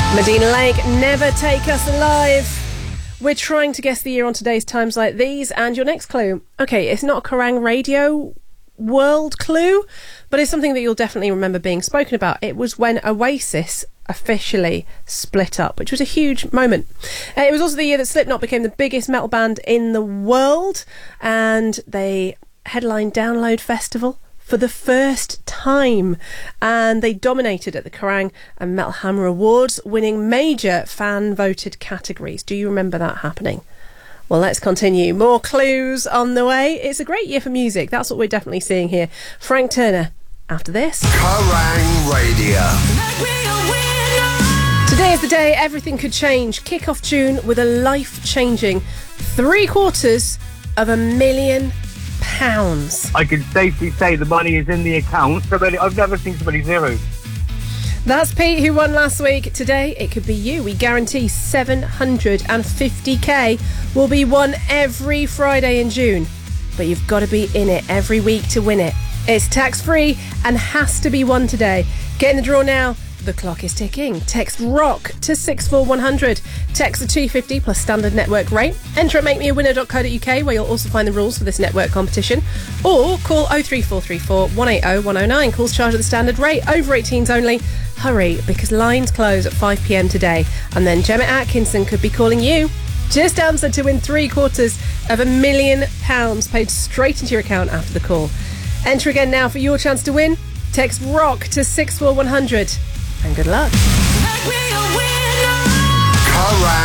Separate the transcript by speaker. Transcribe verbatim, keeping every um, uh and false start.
Speaker 1: Medina Lake, Never Take Us Alive. We're trying to guess the year on today's Times Like These, and your next clue. Okay, it's not a Kerrang Radio world clue, but it's something that you'll definitely remember being spoken about. It was when Oasis officially split up, which was a huge moment. Uh, it was also the year that Slipknot became the biggest metal band in the world, and they headlined Download Festival for the first time, and they dominated at the Kerrang and Metal Hammer Awards, winning major fan-voted categories. Do you remember that happening? Well, let's continue. More clues on the way. It's a great year for music. That's what we're definitely seeing here. Frank Turner, after this.
Speaker 2: Kerrang Radio.
Speaker 1: Today is the day everything could change. Kick-off tune with a life-changing three quarters of a million pounds.
Speaker 3: I can safely say the money is in the account. So many, I've never seen so many zeros.
Speaker 1: That's Pete who won last week. Today it could be you. We guarantee seven hundred fifty k will be won every Friday in June. But you've got to be in it every week to win it. It's tax-free and has to be won today. Get in the draw now. The clock is ticking. Text ROCK to six four one hundred. Text the two fifty plus standard network rate. Enter at make me a winner dot co dot uk, where you'll also find the rules for this network competition. Or call oh three four three four, one eight oh, one oh nine. Calls charged at the standard rate. Over eighteens only. Hurry, because lines close at five p m today. And then Gemma Atkinson could be calling you. Just answer to win three quarters of a million pounds paid straight into your account after the call. Enter again now for your chance to win. Text ROCK to six four one hundred. And good luck.
Speaker 2: Kerrang!